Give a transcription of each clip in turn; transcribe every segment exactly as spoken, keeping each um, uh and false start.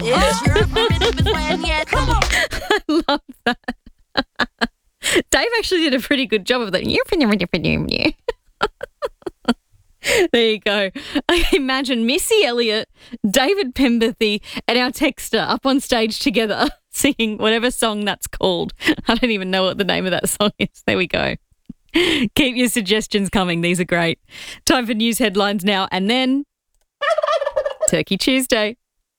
I love that. Dave actually did a pretty good job of that. There you go. I imagine Missy Elliott, David Pemberthy, and our texter up on stage together singing whatever song that's called. I don't even know what the name of that song is. There we go. Keep your suggestions coming. These are great. Time for news headlines now, and then Turkey Tuesday.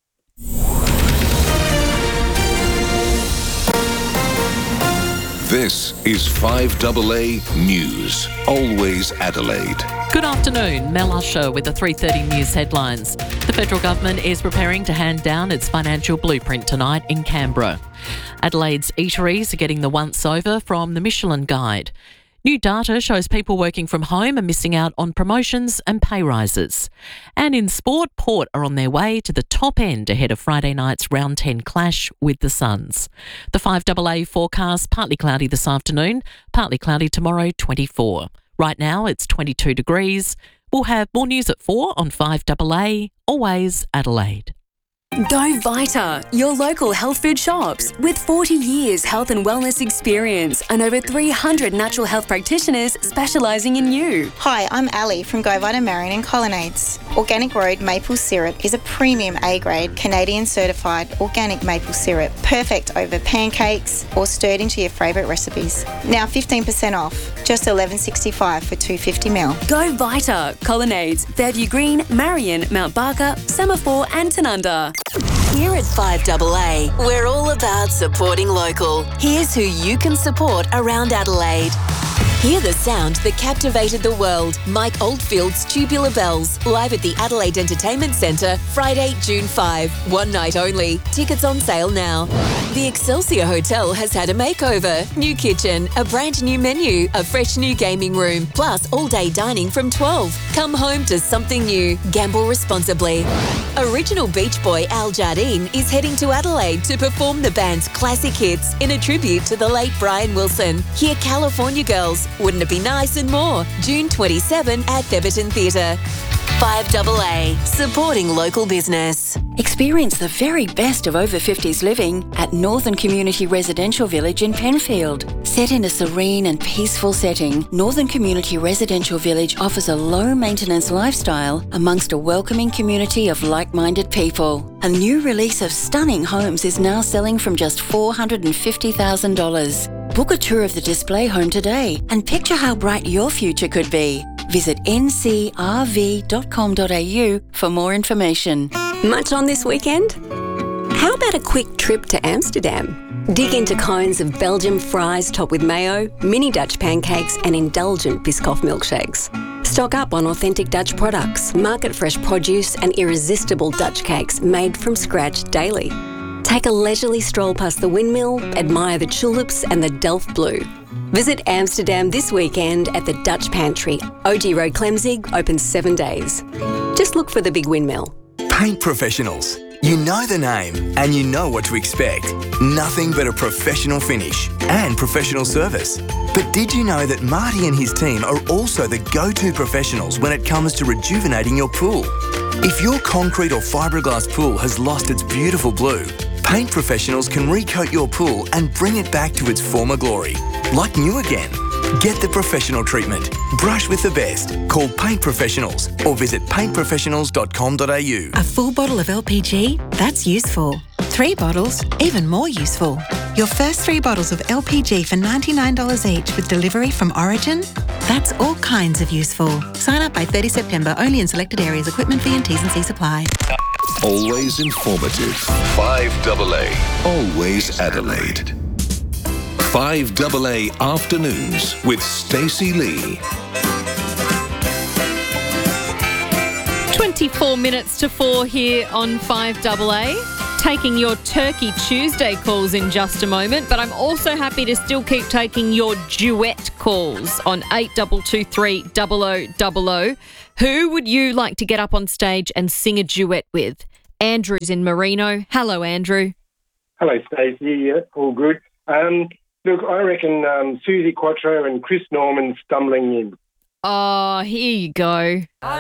This is five A A News, always Adelaide. Good afternoon, Mel Usher with the three thirty News headlines. The federal government is preparing to hand down its financial blueprint tonight in Canberra. Adelaide's eateries are getting the once-over from the Michelin Guide. New data shows people working from home are missing out on promotions and pay rises. And in sport, Port are on their way to the top end ahead of Friday night's round ten clash with the Suns. The five A A forecast, partly cloudy this afternoon, partly cloudy tomorrow, twenty-four. Right now it's twenty-two degrees. We'll have more news at four on five A A, always Adelaide. Go Vita, your local health food shops. With forty years health and wellness experience and over three hundred natural health practitioners specialising in you. Hi, I'm Ali from Go Vita Marion and Colonnades. Organic Road maple syrup is a premium A-grade Canadian certified organic maple syrup, perfect over pancakes or stirred into your favourite recipes. Now fifteen percent off, just eleven sixty-five for two hundred fifty millilitres. Go Vita, Colonnades, Fairview Green, Marion, Mount Barker, Semaphore and Tanunda. Here at five A A, we're all about supporting local. Here's who you can support around Adelaide. Hear the sound that captivated the world. Mike Oldfield's Tubular Bells, live at the Adelaide Entertainment Centre, Friday, June fifth. One night only. Tickets on sale now. The Excelsior Hotel has had a makeover. New kitchen, a brand new menu, a fresh new gaming room, plus all-day dining from twelve. Come home to something new. Gamble responsibly. Original Beach Boy Al Jardine is heading to Adelaide to perform the band's classic hits in a tribute to the late Brian Wilson. Hear California Girls, Wouldn't It Be Nice and more, June twenty-seventh at Theberton Theatre. five A A, supporting local business. Experience the very best of over fifties living at Northern Community Residential Village in Penfield. Set in a serene and peaceful setting, Northern Community Residential Village offers a low-maintenance lifestyle amongst a welcoming community of like-minded people. A new release of stunning homes is now selling from just four hundred fifty thousand dollars. Book a tour of the display home today and picture how bright your future could be. Visit n c r v dot com dot a u for more information. Much on this weekend? How about a quick trip to Amsterdam? Dig into cones of Belgian fries topped with mayo, mini Dutch pancakes and indulgent Biscoff milkshakes. Stock up on authentic Dutch products, market-fresh produce and irresistible Dutch cakes made from scratch daily. Take a leisurely stroll past the windmill, admire the tulips and the Delft Blue. Visit Amsterdam this weekend at the Dutch Pantry. O G Road Clemzig, open seven days. Just look for the big windmill. Paint professionals. You know the name and you know what to expect. Nothing but a professional finish and professional service. But did you know that Marty and his team are also the go-to professionals when it comes to rejuvenating your pool? If your concrete or fiberglass pool has lost its beautiful blue, Paint Professionals can recoat your pool and bring it back to its former glory, like new again. Get the professional treatment. Brush with the best. Call Paint Professionals or visit paint professionals dot com dot a u. A full bottle of L P G? That's useful. Three bottles? Even more useful. Your first three bottles of L P G for ninety-nine dollars each with delivery from Origin? That's all kinds of useful. Sign up by thirtieth September, only in selected areas. Equipment fee and T's and C's apply. Always informative. five A A, always Adelaide. five A A Afternoons with Stacey Lee. twenty-four minutes to four here on five A A. Taking your Turkey Tuesday calls in just a moment, but I'm also happy to still keep taking your duet calls on eight two two three zero zero zero zero. Who would you like to get up on stage and sing a duet with? Andrew's in Merino. Hello, Andrew. Hello, Stacey. Yeah, all good. Um, look, I reckon um, Susie Quattro and Chris Norman Stumbling In. Oh, here you go.